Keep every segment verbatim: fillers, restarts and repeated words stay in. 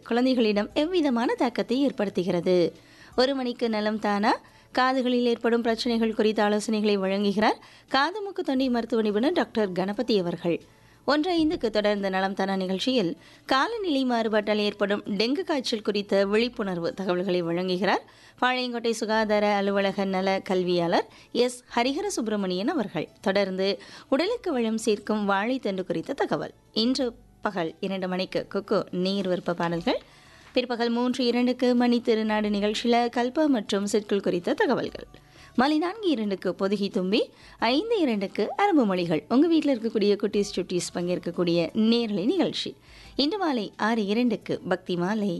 குழந்தைகளிடம் எவ்விதமான தாக்கத்தை ஏற்படுத்துகிறது? ஒரு மணிக்கு நலம் தானா, காதுகளில் ஏற்படும் பிரச்சனைகள் குறித்த ஆலோசனைகளை வழங்குகிறார் காது மூக்கு தொண்டை மருத்துவ நிபுணர் டாக்டர் கணபதி அவர்கள். ஒன்று ஐந்துக்கு தொடர்ந்த நலம் தானா நிகழ்ச்சியில் காலநிலை மாறுபாட்டால் ஏற்படும் டெங்கு காய்ச்சல் குறித்த விழிப்புணர்வு தகவல்களை வழங்குகிறார் பாளையங்கோட்டை சுகாதார அலுவலக நல கல்வியாளர் எஸ் ஹரிஹர சுப்பிரமணியன் அவர்கள். தொடர்ந்து உடலுக்கு வளம் சேர்க்கும் வாழைத்தண்டு குறித்த தகவல். இன்று பகல் இரண்டு மணிக்கு குக்கு நீர் விருப்ப பாடல்கள். பிற்பகல் மூன்று இரண்டுக்கு மணி திருநாடு நிகழ்ச்சியில் கல்பா மற்றும் சிற்குள் குறித்த தகவல்கள். மாலை நான்கு இரண்டுக்கு பொதுகி தும்பி, ஐந்து இரண்டுக்கு அரபு மொழிகள். உங்கள் வீட்டில் இருக்கக்கூடிய குட்டீஸ் சுட்டீஸ் பங்கேற்கக்கூடிய நேரலை நிகழ்ச்சி. இன்று மாலை ஆறு இரண்டுக்கு பக்தி மாலை.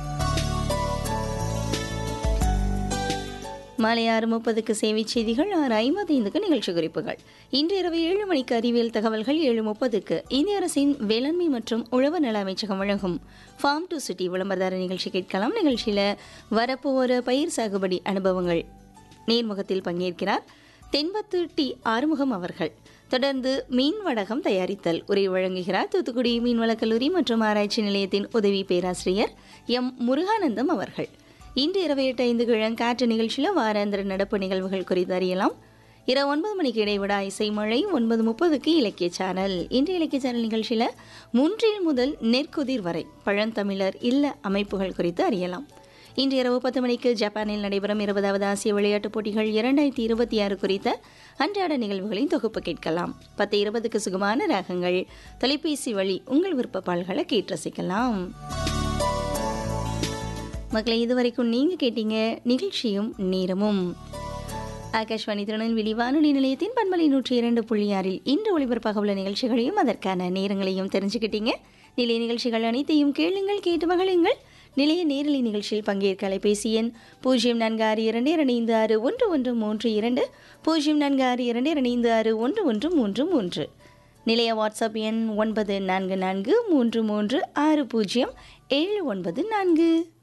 மாலை ஆறு முப்பதுக்கு சேவை செய்திகள், ஆறு ஐம்பத்தி ஐந்துக்கு நிகழ்ச்சி குறிப்புகள். இன்று இரவு ஏழு மணிக்கு அறிவியல் தகவல்கள், ஏழு முப்பதுக்கு இந்திய அரசின் வேளாண்மை மற்றும் உழவு நல அமைச்சகம் வழங்கும் ஃபார்ம் டு சிட்டி விளம்பரதார நிகழ்ச்சி கேட்கலாம். நிகழ்ச்சியில் வரப்பு ஒரு பயிர் சாகுபடி அனுபவங்கள் நேர்முகத்தில் பங்கேற்கிறார் தென்பத்து டி ஆறுமுகம் அவர்கள். தொடர்ந்து மீன் வடகம் தயாரித்தல் உரை வழங்குகிறார் தூத்துக்குடி மீன்வளக் கல்லூரி மற்றும் ஆராய்ச்சி நிலையத்தின் உதவி பேராசிரியர் எம் முருகானந்தம் அவர்கள். இன்று இரவு எட்டு ஐந்து கிழங்காற்று நிகழ்ச்சியில் வாராந்திர நடப்பு நிகழ்வுகள் குறித்து அறியலாம். இரவு ஒன்பது மணிக்கு இடைவிடா இசைமழை, ஒன்பது முப்பதுக்கு இலக்கிய சேனல். இன்று இலக்கிய சேனல் நிகழ்ச்சியில் மூன்றில் முதல் நெற்குதிர் வரை பழந்தமிழர் இல்ல அமைப்புகள் குறித்து அறியலாம். இன்று இரவு பத்து மணிக்கு ஜப்பானில் நடைபெறும் இருபதாவது ஆசிய விளையாட்டுப் போட்டிகள் இரண்டாயிரத்தி இருபத்தி ஆறு குறித்த அன்றாட நிகழ்வுகளின் தொகுப்பு கேட்கலாம். பத்து இருபதுக்கு சுகமான ராகங்கள், தொலைபேசி வழி உங்கள் விருப்ப பாடல்களை கேட்டு ரசிக்கலாம். மக்களை இதுவரைக்கும் நீங்க கேட்டீங்க நிகழ்ச்சியும் நேரமும். ஆகாஷ்வாணி திருநெல்வேலி வானொலி நிலையத்தின் பண்பலை நூற்றி இரண்டு புள்ளி ஆறில் இன்று ஒளிபரப்பாக உள்ள நிகழ்ச்சிகளையும் அதற்கான நேரங்களையும் தெரிஞ்சுக்கிட்டீங்க. நிலைய நிகழ்ச்சிகள் அனைத்தையும் கேளுங்கள், கேட்டு மகிழுங்கள். நிலைய நேரலை நிகழ்ச்சியில் பங்கேற்க அலைபேசி எண் பூஜ்ஜியம் நான்கு ஆறு இரண்டு இரண்டு ஆறு ஒன்று ஒன்று மூன்று இரண்டு, பூஜ்ஜியம் நான்கு ஆறு இரண்டு இரண்டு ஆறு ஒன்று ஒன்று மூன்று மூன்று. நிலைய வாட்ஸ்அப் எண் ஒன்பது நான்கு நான்கு மூன்று மூன்று ஆறு பூஜ்ஜியம் ஏழு ஒன்பது நான்கு.